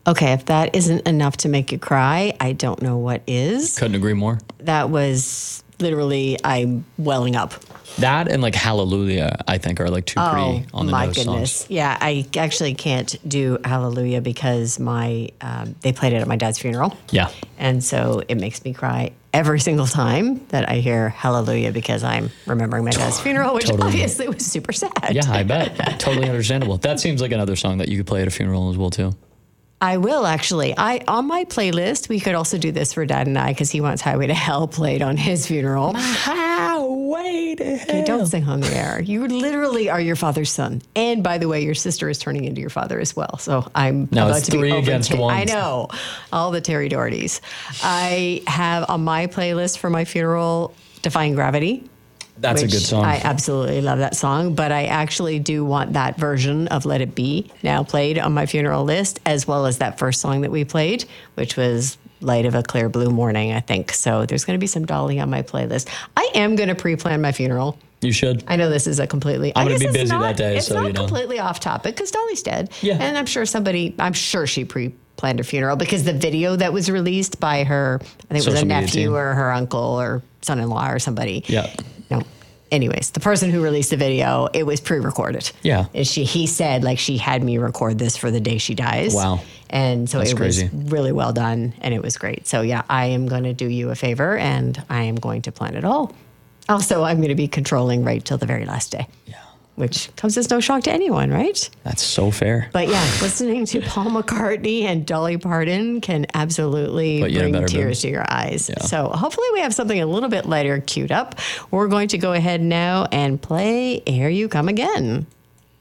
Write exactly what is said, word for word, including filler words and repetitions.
Okay, if that isn't enough to make you cry, I don't know what is. Couldn't agree more. That was literally, I'm welling up. That and like Hallelujah, I think, are like two Oh, pretty on the my nose goodness. songs. Yeah, I actually can't do Hallelujah because my um, they played it at my dad's funeral. Yeah. And so it makes me cry every single time that I hear Hallelujah because I'm remembering my dad's funeral, which Totally. obviously was super sad. Yeah, I bet. Totally understandable. That seems like another song that you could play at a funeral as well, too. I will actually. I on my playlist, we could also do this for Dad and I because he wants Highway to Hell played on his funeral. Highway to Hell. Okay, don't sing on the air. You literally are your father's son. And by the way, your sister is turning into your father as well. So I'm Now about it's to three be against overtaken. one. I know. All the Terry Dohertys. I have on my playlist for my funeral Defying Gravity. That's a which good song. I absolutely love that song, but I actually do want that version of Let It Be now played on my funeral list, as well as that first song that we played, which was Light of a Clear Blue Morning, I think. So there's going to be some Dolly on my playlist. I am going to pre-plan my funeral. You should. I know this is a completely... I'm I gonna guess be it's busy not- that day, It's so, not you know. completely off topic because Dolly's dead. Yeah. And I'm sure somebody... I'm sure she pre-planned her funeral because the video that was released by her, I think it was a Social media nephew team. or her uncle or son-in-law or somebody. Yeah. No. Anyways, the person who released the video, it was pre-recorded. Yeah. And she, he said, like, she had me record this for the day she dies. Wow. And so That's it crazy. was really well done, and it was great. So, yeah, I am going to do you a favor, and I am going to plan it all. Also, I'm going to be controlling right till the very last day. Yeah. Which comes as no shock to anyone, right? That's so fair. But yeah, listening to Paul McCartney and Dolly Parton can absolutely Put you in a bring better tears mood. to your eyes. Yeah. So hopefully we have something a little bit lighter queued up. We're going to go ahead now and play Here You Come Again.